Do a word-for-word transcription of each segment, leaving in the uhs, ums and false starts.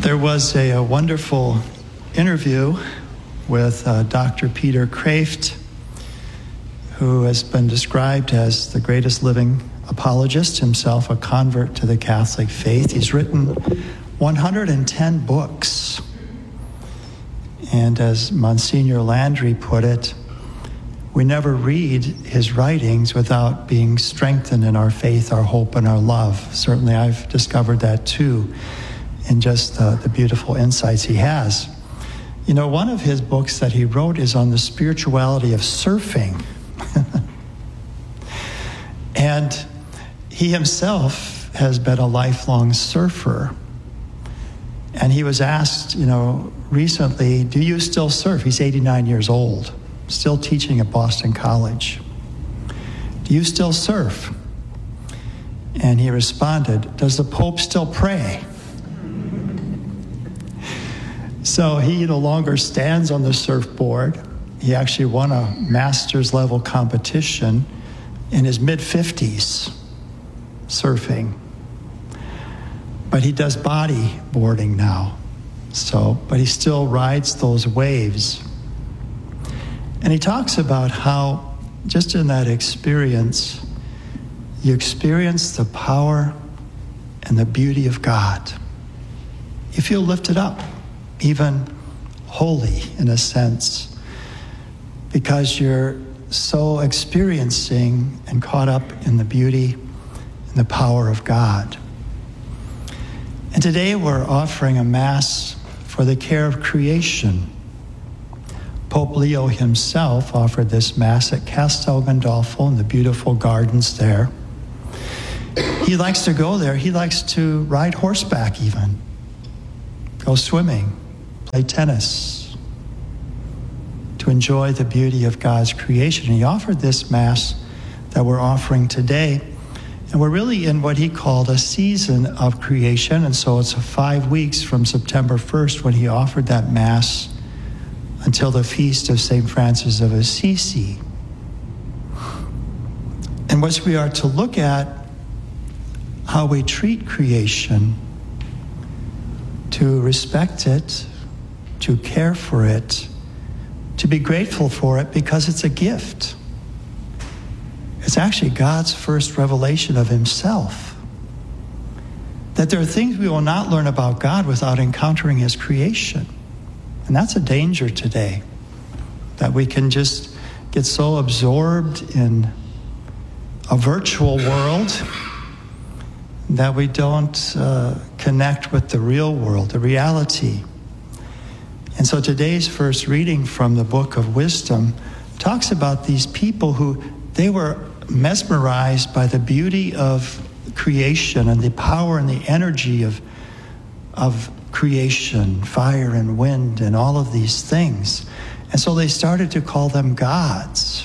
There was a, a wonderful interview with uh, Doctor Peter Kreeft, who has been described as the greatest living apologist, himself a convert to the Catholic faith. He's written one hundred ten books. And as Monsignor Landry put it, we never read his writings without being strengthened in our faith, our hope, and our love. Certainly I've discovered that too in just uh, the beautiful insights he has. You know, one of his books that he wrote is on the spirituality of surfing. And he himself has been a lifelong surfer. And he was asked, you know, recently, do you still surf? He's eighty-nine years old, still teaching at Boston College. Do you still surf? And he responded, does the Pope still pray? So he no longer stands on the surfboard. He actually won a master's level competition in his mid-fifties, surfing. But he does bodyboarding now. So, but he still rides those waves. And he talks about how, just in that experience, you experience the power and the beauty of God. You feel lifted up, even holy in a sense, because you're so experiencing and caught up in the beauty and the power of God. And today we're offering a Mass for the care of creation. Pope Leo himself offered this Mass at Castel Gandolfo in the beautiful gardens there. He likes to go there. He likes to ride horseback even, go swimming, play tennis, to enjoy the beauty of God's creation. And he offered this Mass that we're offering today. And we're really in what he called a season of creation. And so it's five weeks from September first when he offered that Mass until the feast of Saint Francis of Assisi. And what we are to look at how we treat creation, to respect it, to care for it, to be grateful for it because it's a gift. It's actually God's first revelation of himself. That there are things we will not learn about God without encountering his creation. And that's a danger today, that we can just get so absorbed in a virtual world that we don't uh, connect with the real world, the reality. And so today's first reading from the Book of Wisdom talks about these people who, they were mesmerized by the beauty of creation and the power and the energy of, of creation, fire and wind and all of these things. And so they started to call them gods.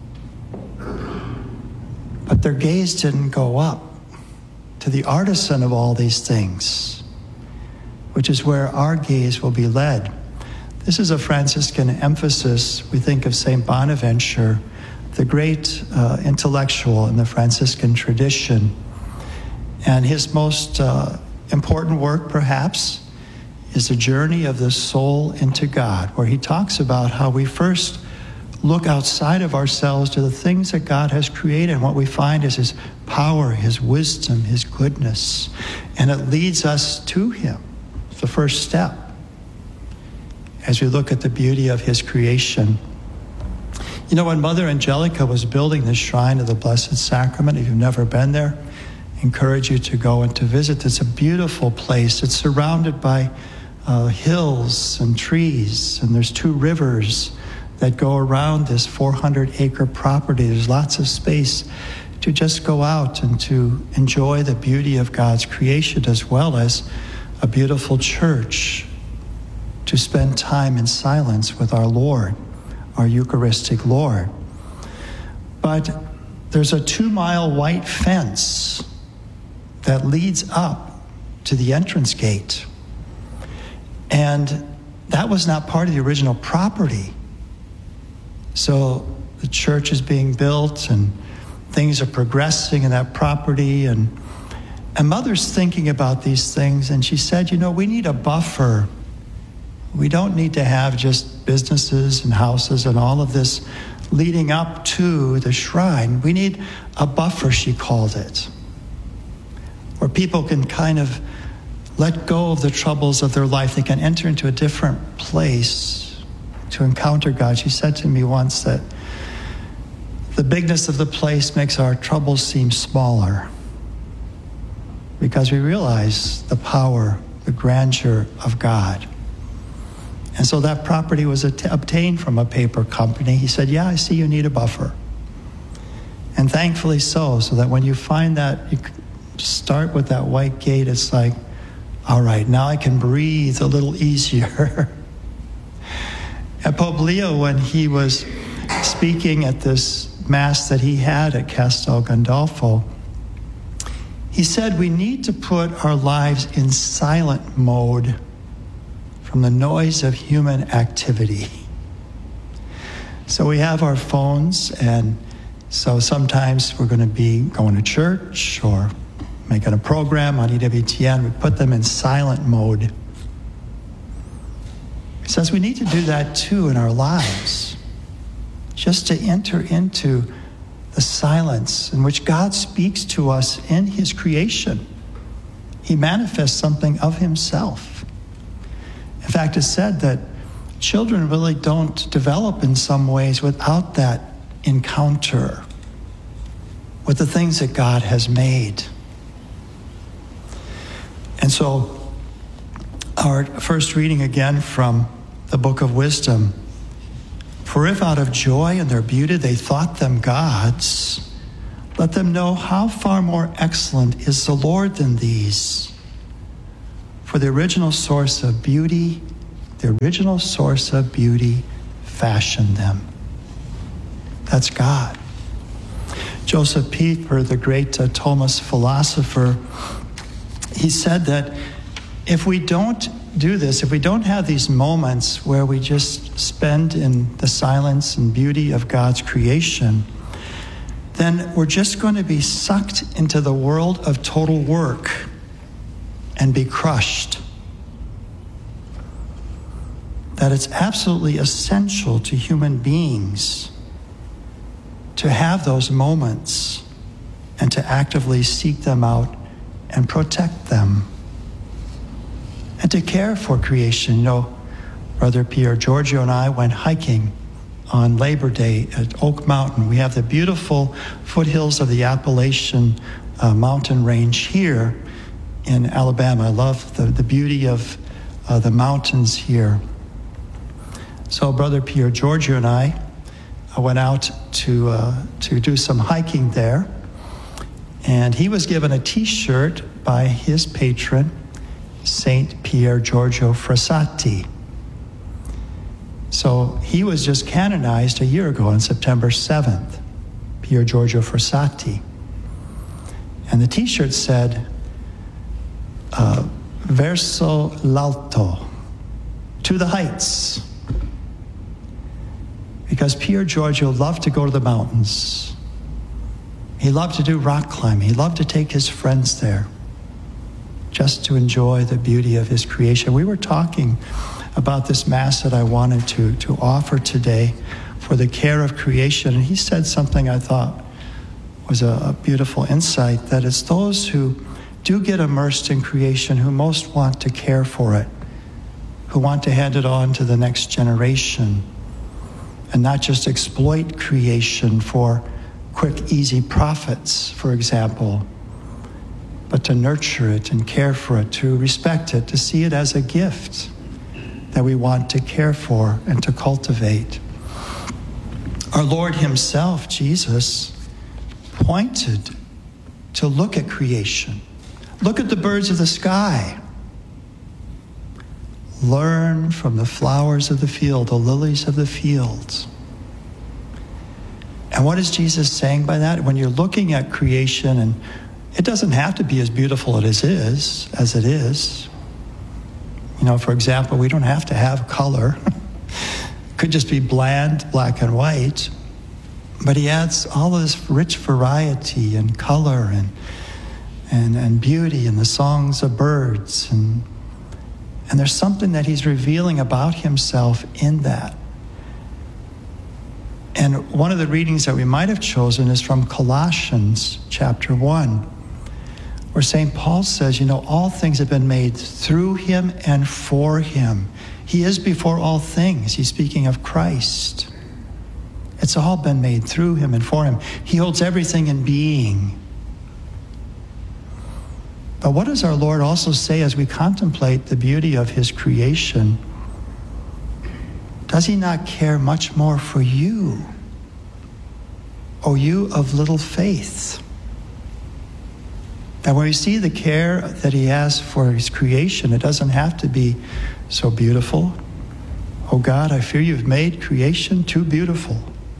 But their gaze didn't go up to the artisan of all these things, which is where our gaze will be led. This is a Franciscan emphasis. We think of Saint Bonaventure, the great uh, intellectual in the Franciscan tradition. And his most uh, important work, perhaps, is the journey of the soul into God, where he talks about how we first look outside of ourselves to the things that God has created, and what we find is his power, his wisdom, his goodness, and it leads us to him. It's the first step as we look at the beauty of his creation. You know, when Mother Angelica was building the Shrine of the Blessed Sacrament, if you've never been there, I encourage you to go and to visit. It's a beautiful place. It's surrounded by uh, hills and trees, and there's two rivers that go around this four hundred acre property. There's lots of space to just go out and to enjoy the beauty of God's creation, as well as a beautiful church, to spend time in silence with our Lord, our Eucharistic Lord. But there's a two-mile white fence that leads up to the entrance gate. And that was not part of the original property. So the church is being built and things are progressing in that property, and And Mother's thinking about these things, and she said, you know, we need a buffer. We don't need to have just businesses and houses and all of this leading up to the shrine. We need a buffer, she called it, where people can kind of let go of the troubles of their life. They can enter into a different place to encounter God. She said to me once that the bigness of the place makes our troubles seem smaller because we realize the power, the grandeur of God. And so that property was at- obtained from a paper company. He said, yeah, I see you need a buffer. And thankfully so, so that when you find that, you start with that white gate, it's like, all right, now I can breathe a little easier. And Pope Leo, when he was speaking at this Mass that he had at Castel Gandolfo, he said we need to put our lives in silent mode from the noise of human activity. So we have our phones, and so sometimes we're going to be going to church or making a program on E W T N. We put them in silent mode. He says we need to do that too in our lives, just to enter into the silence in which God speaks to us in his creation. He manifests something of himself. In fact, it's said that children really don't develop in some ways without that encounter with the things that God has made. And so, our first reading again from the Book of Wisdom. For if out of joy in their beauty they thought them gods, let them know how far more excellent is the Lord than these. For the original source of beauty, the original source of beauty fashioned them. That's God. Joseph Pieper, the great uh, Thomist philosopher, he said that if we don't do this, if we don't have these moments where we just spend in the silence and beauty of God's creation, then we're just going to be sucked into the world of total work and be crushed. That it's absolutely essential to human beings to have those moments and to actively seek them out and protect them. And to care for creation. You know, Brother Pier Giorgio and I went hiking on Labor Day at Oak Mountain. We have the beautiful foothills of the Appalachian uh, mountain range here in Alabama. I love the, the beauty of uh, the mountains here. So Brother Pier Giorgio and I uh, went out to uh, to do some hiking there. And he was given a T-shirt by his patron, Saint Pier Giorgio Frassati. So he was just canonized a year ago on September seventh, Pier Giorgio Frassati. And the T-shirt said, uh, Verso l'alto, to the heights. Because Pier Giorgio loved to go to the mountains. He loved to do rock climbing. He loved to take his friends there just to enjoy the beauty of his creation. We were talking about this Mass that I wanted to, to offer today for the care of creation. And he said something I thought was a, a beautiful insight, that it's those who do get immersed in creation who most want to care for it, who want to hand it on to the next generation, and not just exploit creation for quick, easy profits, for example, but to nurture it and care for it, to respect it, to see it as a gift that we want to care for and to cultivate. Our Lord himself, Jesus, pointed to look at creation. Look at the birds of the sky. Learn from the flowers of the field, the lilies of the fields. And what is Jesus saying by that? When you're looking at creation, and it doesn't have to be as beautiful as it is, as it is. You know, for example, we don't have to have color. It could just be bland, black and white. But he adds all of this rich variety and color and and, and beauty and the songs of birds. And, and there's something that he's revealing about himself in that. And one of the readings that we might have chosen is from Colossians chapter one, where Saint Paul says, you know, all things have been made through him and for him. He is before all things. He's speaking of Christ. It's all been made through him and for him. He holds everything in being. But what does our Lord also say as we contemplate the beauty of his creation? Does he not care much more for you? O you of little faith? That when we see the care that he has for his creation, it doesn't have to be so beautiful. Oh God, I fear you've made creation too beautiful.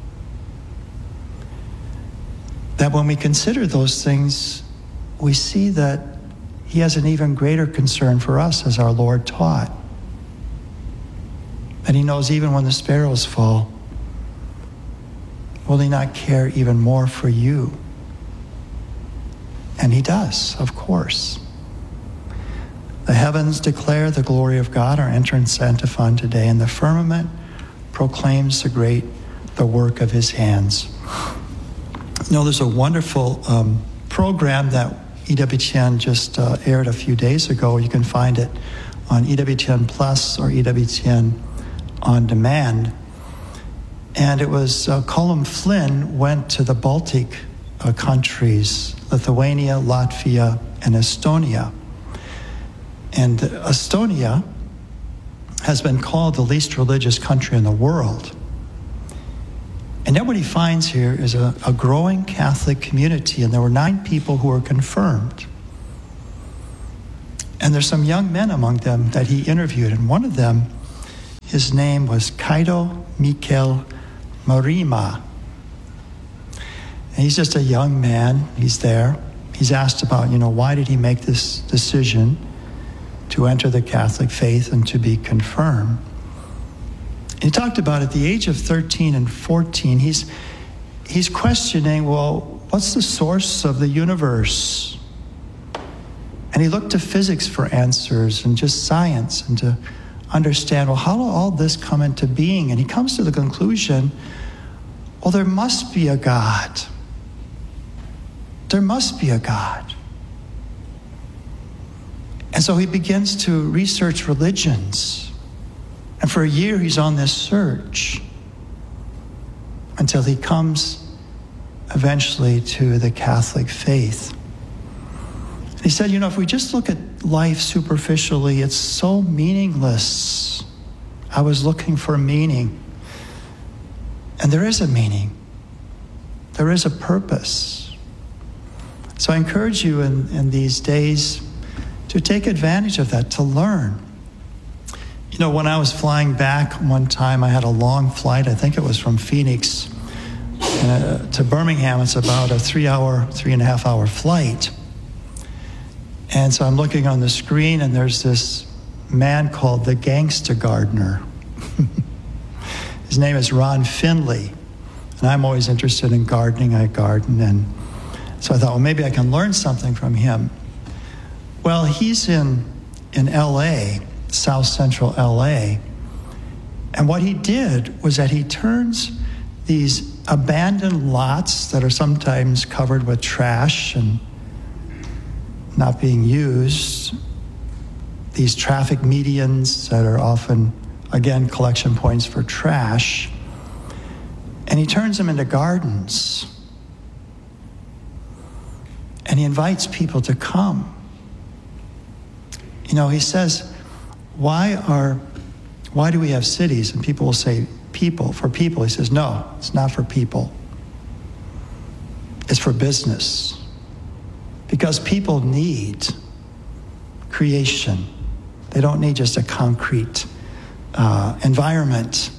That when we consider those things, we see that he has an even greater concern for us, as our Lord taught. And he knows even when the sparrows fall, will he not care even more for you? And he does, of course. The heavens declare the glory of God, our entrance antiphon today, and the firmament proclaims the great, the work of his hands. You know, there's a wonderful um, program that E W T N just uh, aired a few days ago. You can find it on E W T N Plus or E W T N On Demand. And it was uh, Colm Flynn went to the Baltic uh, countries, Lithuania, Latvia, and Estonia. And Estonia has been called the least religious country in the world. And then what he finds here is a, a growing Catholic community, and there were nine people who were confirmed. And there's some young men among them that he interviewed, and one of them, his name was Kaido Mikel Marima. And he's just a young man. He's there. He's asked about, you know, why did he make this decision to enter the Catholic faith and to be confirmed? He talked about at the age of thirteen and fourteen, he's, he's questioning, well, what's the source of the universe? And he looked to physics for answers and just science and to understand, well, how will all this come into being? And he comes to the conclusion, well, there must be a God. There must be a God. And so he begins to research religions. And for a year, he's on this search until he comes eventually to the Catholic faith. And he said, you know, if we just look at life superficially, it's so meaningless. I was looking for meaning. And there is a meaning. There is a purpose. So I encourage you in, in these days to take advantage of that, to learn. You know, when I was flying back one time, I had a long flight. I think it was from Phoenix uh, to Birmingham. It's about a three-hour, three-and-a-half-hour flight. And so I'm looking on the screen, and there's this man called the Gangsta Gardener. His name is Ron Finley. And I'm always interested in gardening. I garden. And so I thought, well, maybe I can learn something from him. Well, he's in, in L A, South Central L A. And what he did was that he turns these abandoned lots that are sometimes covered with trash and not being used, these traffic medians that are often, again, collection points for trash, and he turns them into gardens. And he invites people to come. You know, he says, why are, why do we have cities? And people will say, people, for people. He says, no, it's not for people. It's for business. Because people need creation. They don't need just a concrete uh, environment.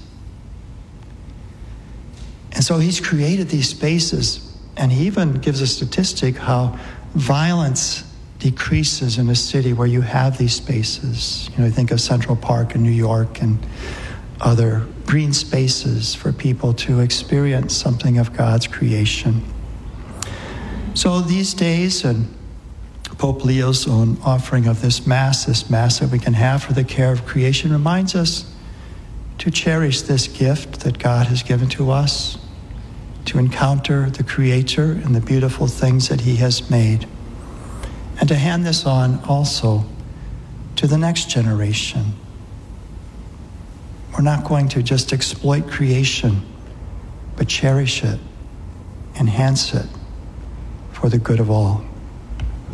And so he's created these spaces, and he even gives a statistic how violence decreases in a city where you have these spaces. You know, think of Central Park in New York and other green spaces for people to experience something of God's creation. So these days, and Pope Leo's own offering of this Mass, this Mass that we can have for the care of creation, reminds us to cherish this gift that God has given to us, to encounter the Creator and the beautiful things that He has made, and to hand this on also to the next generation. We're not going to just exploit creation, but cherish it, enhance it for the good of all.